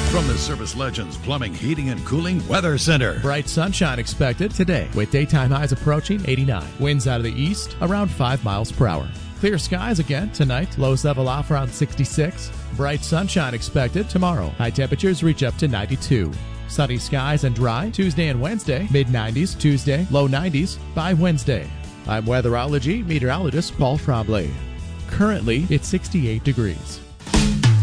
From the Service Legends Plumbing, Heating, and Cooling Weather Center. Bright sunshine expected today with daytime highs approaching 89. Winds out of the east around 5 miles per hour. Clear skies again tonight. Lows level off around 66. Bright sunshine expected tomorrow. High temperatures reach up to 92. Sunny skies and dry Tuesday and Wednesday. Mid-90s Tuesday, low 90s by Wednesday. I'm weatherology meteorologist Paul Trombley. Currently, it's 68 degrees.